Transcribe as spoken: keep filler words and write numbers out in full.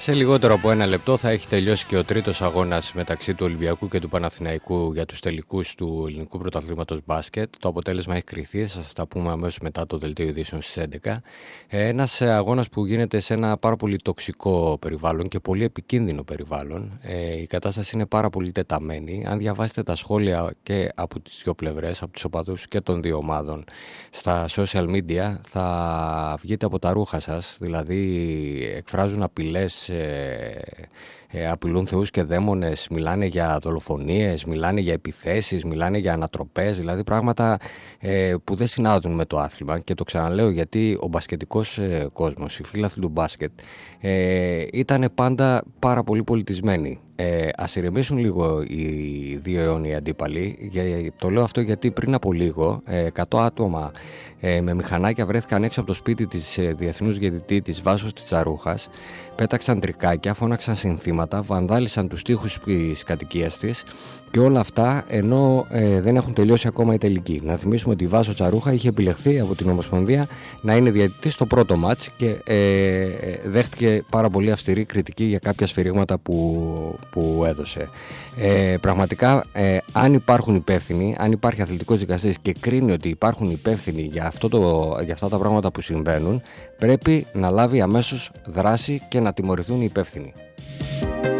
Σε λιγότερο από ένα λεπτό θα έχει τελειώσει και ο τρίτος αγώνας μεταξύ του Ολυμπιακού και του Παναθηναϊκού για τους τελικούς του ελληνικού πρωταθλήματος μπάσκετ. Το αποτέλεσμα έχει κρυθεί, θα σας τα πούμε αμέσως μετά το δελτίο ειδήσεων στις έντεκα. Ένας αγώνας που γίνεται σε ένα πάρα πολύ τοξικό περιβάλλον και πολύ επικίνδυνο περιβάλλον. Ε, η κατάσταση είναι πάρα πολύ τεταμένη. Αν διαβάσετε τα σχόλια και από τις δύο πλευρές, από τους οπαδούς και των δύο ομάδων στα social media, θα βγείτε από τα ρούχα σας. Δηλαδή εκφράζουν απειλές, Ε, ε, απειλούν θεούς και δαίμονες, μιλάνε για δολοφονίες, μιλάνε για επιθέσεις, μιλάνε για ανατροπές, δηλαδή πράγματα ε, που δεν συνάδουν με το άθλημα. Και το ξαναλέω γιατί ο μπασκετικός ε, κόσμος, οι φίλαθλοι του μπάσκετ ε, ήταν πάντα πάρα πολύ πολιτισμένοι. Ε, ας ηρεμήσουν λίγο οι δύο αιώνιοι αντίπαλοι. Το λέω αυτό γιατί πριν από λίγο ε, εκατό άτομα ε, με μηχανάκια βρέθηκαν έξω από το σπίτι της ε, διεθνούς διαιτητή της Βάσος της Τσαρούχας, πέταξαν τρικάκια, φώναξαν συνθήματα, βανδάλισαν τους τοίχους της κατοικίας της και όλα αυτά ενώ ε, δεν έχουν τελειώσει ακόμα οι τελικοί. Να θυμίσουμε ότι η Βάσο Τσαρούχα είχε επιλεχθεί από την Ομοσπονδία να είναι διαιτητής στο πρώτο μάτς και ε, δέχτηκε πάρα πολύ αυστηρή κριτική για κάποια σφυρίγματα που, που έδωσε. Ε, πραγματικά, ε, αν υπάρχουν υπεύθυνοι, αν υπάρχει αθλητικός δικαστής και κρίνει ότι υπάρχουν υπεύθυνοι για, αυτό το, για αυτά τα πράγματα που συμβαίνουν, πρέπει να λάβει αμέσως δράση και να τιμωρηθούν οι υπεύθυνοι.